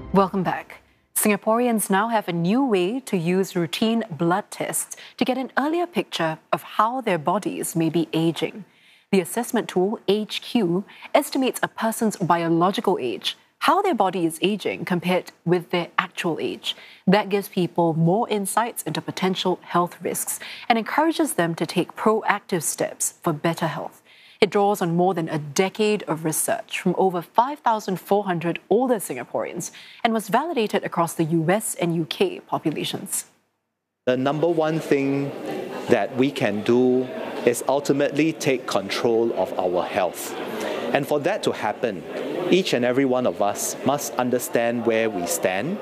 Welcome back. Singaporeans now have a new way to use routine blood tests to get an earlier picture of how their bodies may be aging. The assessment tool, AgeQ, estimates a person's biological age, how their body is aging compared with their actual age. That gives people more insights into potential health risks and encourages them to take proactive steps for better health. It draws on more than a decade of research from over 5,400 older Singaporeans and was validated across the US and UK populations. The number one thing that we can do is ultimately take control of our health. And for that to happen, each and every one of us must understand where we stand.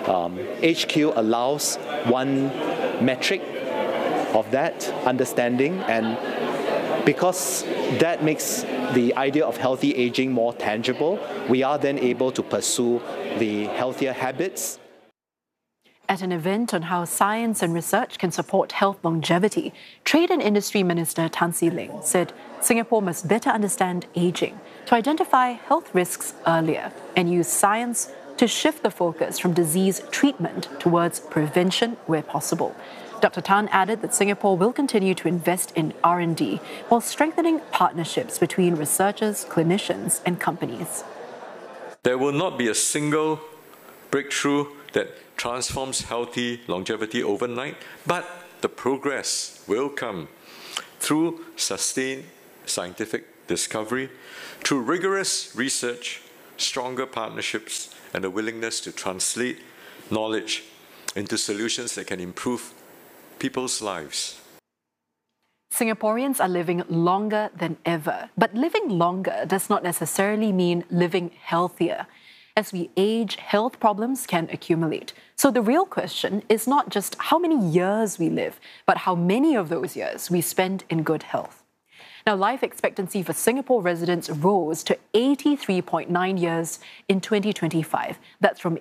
AgeQ allows one metric of that understanding, and because that makes the idea of healthy aging more tangible, we are then able to pursue the healthier habits. At an event on how science and research can support health longevity, Trade and Industry Minister Tan See Leng said Singapore must better understand aging to identify health risks earlier and use science to shift the focus from disease treatment towards prevention where possible. Dr. Tan added that Singapore will continue to invest in R&D while strengthening partnerships between researchers, clinicians, and companies. There will not be a single breakthrough that transforms healthy longevity overnight, but the progress will come through sustained scientific discovery, through rigorous research, stronger partnerships, and a willingness to translate knowledge into solutions that can improve people's lives. Singaporeans are living longer than ever, but living longer does not necessarily mean living healthier. As we age, health problems can accumulate. So the real question is not just how many years we live, but how many of those years we spend in good health. Now, life expectancy for Singapore residents rose to 83.9 years in 2025. That's from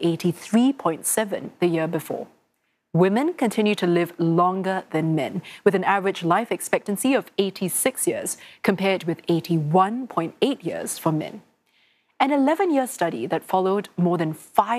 83.7 the year before. Women continue to live longer than men, with an average life expectancy of 86 years, compared with 81.8 years for men. An 11-year study that followed more than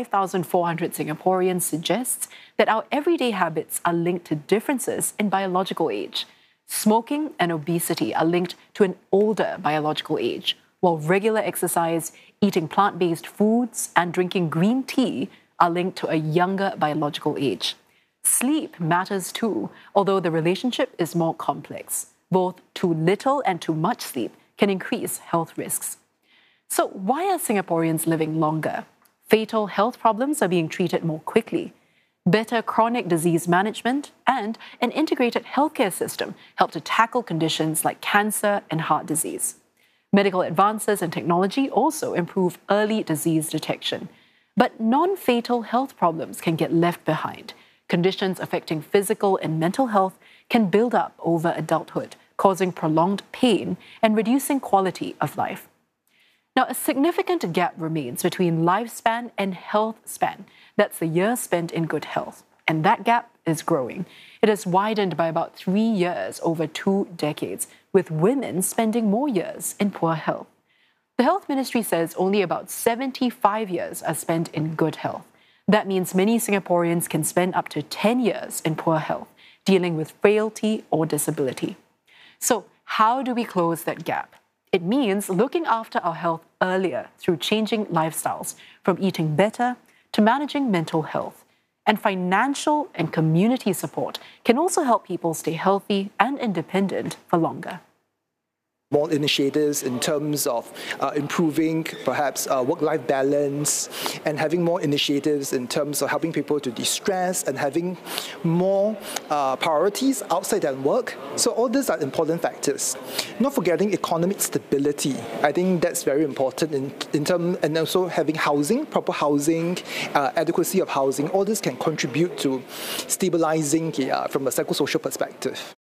5,400 Singaporeans suggests that our everyday habits are linked to differences in biological age. Smoking and obesity are linked to an older biological age, while regular exercise, eating plant-based foods, and drinking green tea are linked to a younger biological age. Sleep matters too, although the relationship is more complex. Both too little and too much sleep can increase health risks. So why are Singaporeans living longer? Fatal health problems are being treated more quickly. Better chronic disease management and an integrated healthcare system help to tackle conditions like cancer and heart disease. Medical advances and technology also improve early disease detection. But non-fatal health problems can get left behind. Conditions affecting physical and mental health can build up over adulthood, causing prolonged pain and reducing quality of life. Now, a significant gap remains between lifespan and health span. That's the years spent in good health. And that gap is growing. It has widened by about 3 years over 2 decades, with women spending more years in poor health. The Health Ministry says only about 75 years are spent in good health. That means many Singaporeans can spend up to 10 years in poor health, dealing with frailty or disability. So, how do we close that gap? It means looking after our health earlier through changing lifestyles, from eating better to managing mental health. And financial and community support can also help people stay healthy and independent for longer. More initiatives in terms of improving perhaps work-life balance, and having more initiatives in terms of helping people to de-stress and having more priorities outside their work. So all these are important factors. Not forgetting economic stability. I think that's very important in terms, and also having housing, proper housing, adequacy of housing. All this can contribute to stabilizing from a psychosocial perspective.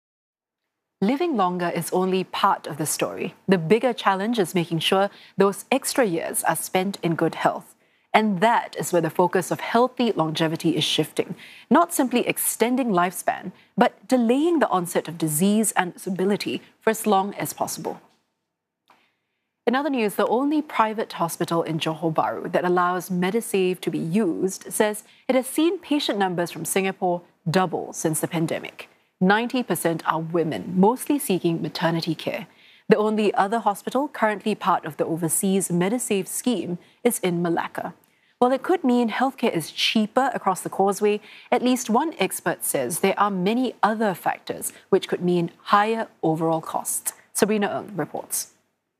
Living longer is only part of the story. The bigger challenge is making sure those extra years are spent in good health. And that is where the focus of healthy longevity is shifting. Not simply extending lifespan, but delaying the onset of disease and disability for as long as possible. In other news, the only private hospital in Johor Bahru that allows Medisave to be used says it has seen patient numbers from Singapore double since the pandemic. 90% are women, mostly seeking maternity care. The only other hospital currently part of the overseas Medisave scheme is in Malacca. While it could mean healthcare is cheaper across the causeway, at least one expert says there are many other factors which could mean higher overall costs. Sabrina Ng reports.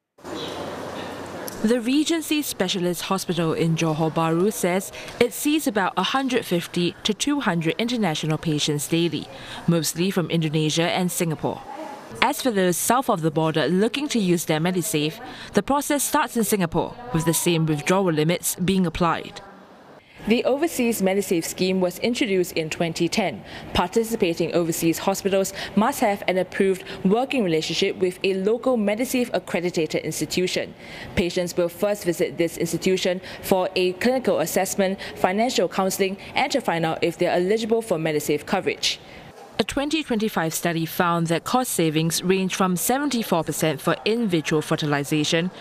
The Regency Specialist Hospital in Johor Bahru says it sees about 150 to 200 international patients daily, mostly from Indonesia and Singapore. As for those south of the border looking to use their Medisave, the process starts in Singapore, with the same withdrawal limits being applied. The Overseas Medisave scheme was introduced in 2010. Participating overseas hospitals must have an approved working relationship with a local Medisave accredited institution. Patients will first visit this institution for a clinical assessment, financial counselling, and to find out if they are eligible for Medisave coverage. A 2025 study found that cost savings range from 74% for in vitro fertilization,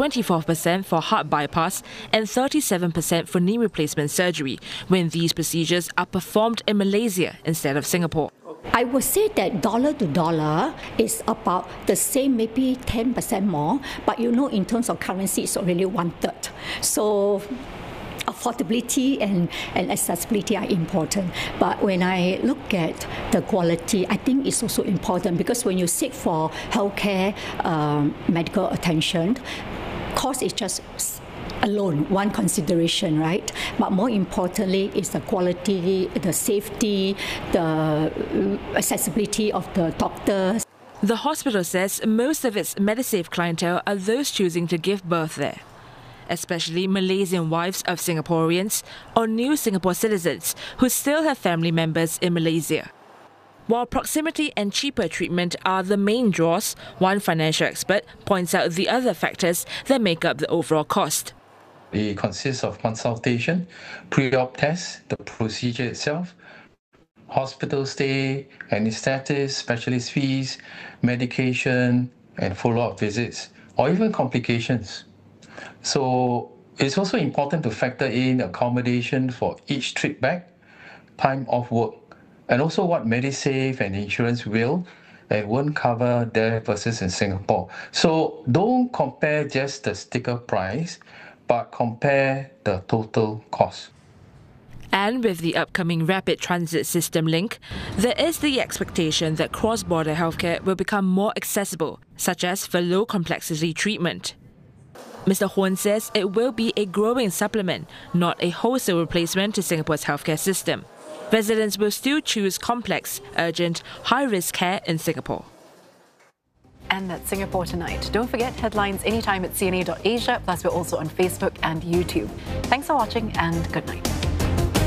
24% for heart bypass, and 37% for knee replacement surgery when these procedures are performed in Malaysia instead of Singapore. I would say that dollar to dollar is about the same, maybe 10% more, but in terms of currency, it's already 1/3. So affordability and accessibility are important. But when I look at the quality, I think it's also important because when you seek for healthcare, medical attention, cost is just alone one consideration, right? But more importantly is the quality, the safety, the accessibility of the doctors. The hospital says most of its Medisave clientele are those choosing to give birth there, especially Malaysian wives of Singaporeans or new Singapore citizens who still have family members in Malaysia. While proximity and cheaper treatment are the main draws, one financial expert points out the other factors that make up the overall cost. It consists of consultation, pre-op tests, the procedure itself, hospital stay, anaesthetists, specialist fees, medication, and follow-up visits, or even complications. So it's also important to factor in accommodation for each trip back, time off work, and also what Medisave and insurance will and won't cover there versus in Singapore. So don't compare just the sticker price, but compare the total cost. And with the upcoming Rapid Transit System link, there is the expectation that cross-border healthcare will become more accessible, such as for low-complexity treatment. Mr. Horn says it will be a growing supplement, not a wholesale replacement to Singapore's healthcare system. Residents will still choose complex, urgent, high-risk care in Singapore. And that's Singapore Tonight. Don't forget headlines anytime at CNA.Asia, plus we're also on Facebook and YouTube. Thanks for watching and good night.